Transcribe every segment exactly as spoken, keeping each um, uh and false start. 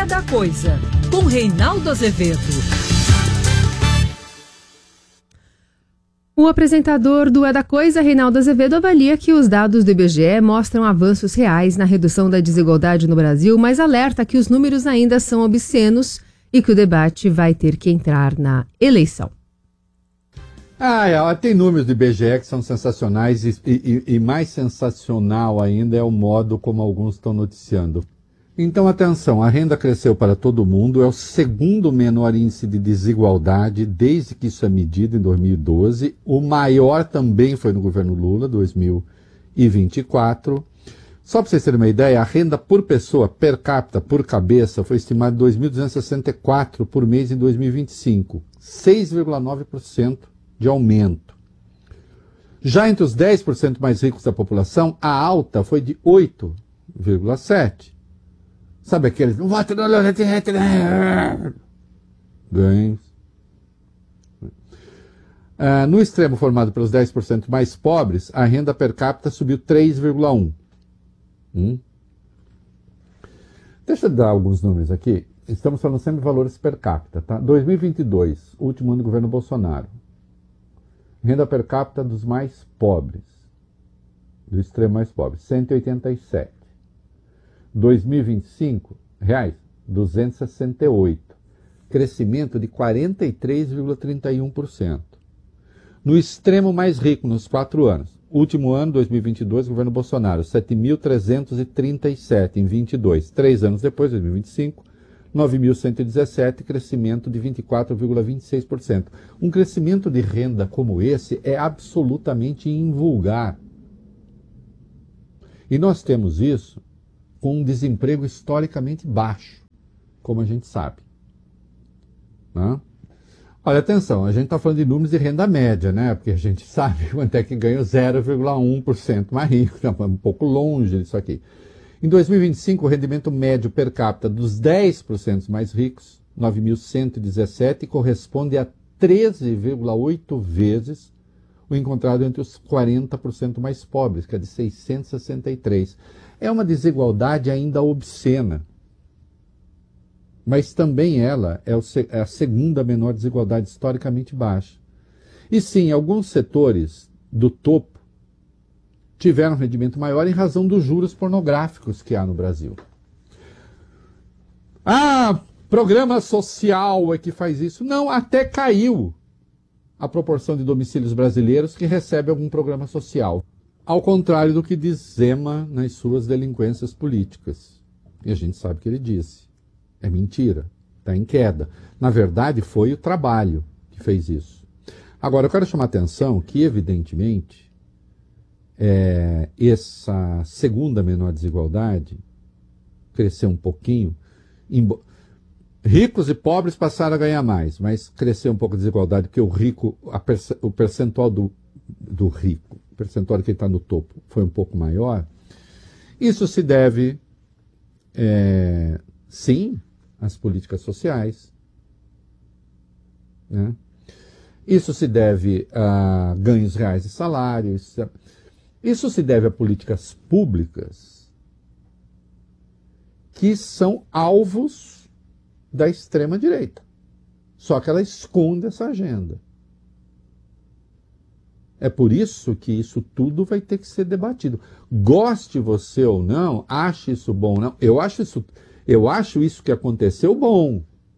É da Coisa, com Reinaldo Azevedo. O apresentador do É da Coisa, Reinaldo Azevedo, avalia que os dados do I B G E mostram avanços reais na redução da desigualdade no Brasil, mas alerta que os números ainda são obscenos e que o debate vai ter que entrar na eleição. Ah, é, tem números do I B G E que são sensacionais e, e, e mais sensacional ainda é o modo como alguns estão noticiando. Então, atenção, a renda cresceu para todo mundo, é o segundo menor índice de desigualdade desde que isso é medido em dois mil e doze. O maior também foi no governo Lula, dois mil e vinte e quatro. Só para vocês terem uma ideia, a renda por pessoa, per capita, por cabeça, foi estimada em dois mil duzentos e sessenta e quatro por mês em dois mil e vinte e cinco, seis vírgula nove por cento de aumento. Já entre os dez por cento mais ricos da população, a alta foi de oito vírgula sete por cento. Sabe aqueles... ganhos. Ah, no extremo formado pelos dez por cento mais pobres, a renda per capita subiu três vírgula um por cento. Hum? Deixa eu dar alguns números aqui. Estamos falando sempre de valores per capita, tá? dois mil e vinte e dois, último ano do governo Bolsonaro. Renda per capita dos mais pobres, do extremo mais pobre, cento e oitenta e sete. dois mil e vinte e cinco, reais, duzentos e sessenta e oito. Crescimento de quarenta e três vírgula trinta e um por cento. No extremo mais rico, nos quatro anos. Último ano, dois mil e vinte e dois, governo Bolsonaro, sete mil trezentos e trinta e sete em vinte e dois. Três anos depois, dois mil e vinte e cinco, nove mil cento e dezessete, crescimento de vinte e quatro vírgula vinte e seis por cento. Um crescimento de renda como esse é absolutamente invulgar. E nós temos isso com um desemprego historicamente baixo, como a gente sabe. Né? Olha, atenção, a gente está falando de números de renda média, né? Porque a gente sabe quanto é que ganha o zero vírgula um por cento mais rico, tá um pouco longe disso aqui. Em dois mil e vinte e cinco, o rendimento médio per capita dos dez por cento mais ricos, nove mil cento e dezessete, corresponde a treze vírgula oito vezes o encontrado entre os quarenta por cento mais pobres, que é de seiscentos e sessenta e três. É uma desigualdade ainda obscena, mas também ela é, o, é a segunda menor desigualdade historicamente baixa. E sim, alguns setores do topo tiveram um rendimento maior em razão dos juros pornográficos que há no Brasil. Ah, programa social é que faz isso. Não, até caiu a proporção de domicílios brasileiros que recebe algum programa social. Ao contrário do que diz Zema nas suas delinquências políticas. E a gente sabe que ele disse. É mentira. Está em queda. Na verdade, foi o trabalho que fez isso. Agora, eu quero chamar a atenção que, evidentemente, é, essa segunda menor desigualdade cresceu um pouquinho. Ricos e pobres passaram a ganhar mais, mas cresceu um pouco a desigualdade, porque o rico, a perce, o percentual do, do rico, o percentual que está no topo, foi um pouco maior. Isso se deve, é, sim, às políticas sociais. Né? Isso se deve a ganhos reais de salário. Isso, isso se deve a políticas públicas que são alvos da extrema-direita. Só que ela esconde essa agenda. É por isso que isso tudo vai ter que ser debatido. Goste você ou não, ache isso bom ou não, eu acho isso, eu acho isso que aconteceu bom.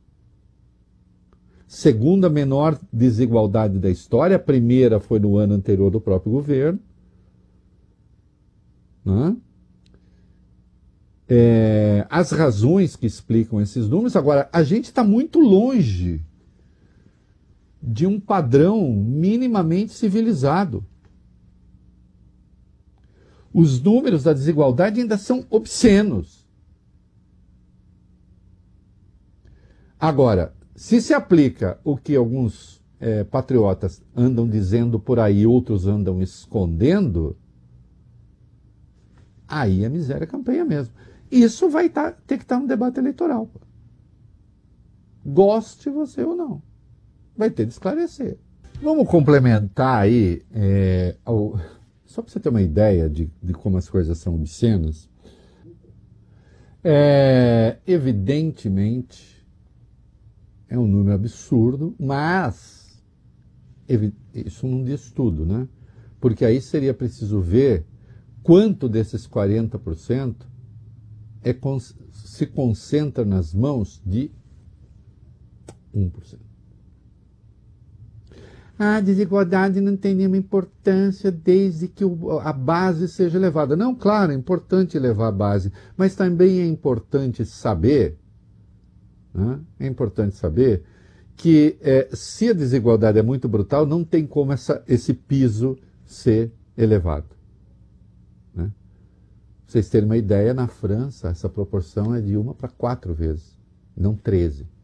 Segunda menor desigualdade da história, a primeira foi no ano anterior do próprio governo. Né? É, as razões que explicam esses números. Agora, a gente está muito longe de um padrão minimamente civilizado. Os números da desigualdade ainda são obscenos. Agora, se se aplica o que alguns é, patriotas andam dizendo por aí, outros andam escondendo, aí a miséria campeia mesmo. Isso vai tá, ter que estar tá no debate eleitoral. Goste você ou não. Vai ter de esclarecer. Vamos complementar aí, é, ao, só para você ter uma ideia de, de como as coisas são obscenas. É, evidentemente, é um número absurdo, mas isso não diz tudo, né? Porque aí seria preciso ver quanto desses quarenta por cento é, se concentra nas mãos de um por cento. A desigualdade não tem nenhuma importância desde que o, a base seja elevada. Não, claro, é importante elevar a base, mas também é importante saber, né? É importante saber que é, se a desigualdade é muito brutal, não tem como essa, esse piso ser elevado. Né? Pra vocês terem uma ideia, na França essa proporção é de uma para quatro vezes, não treze.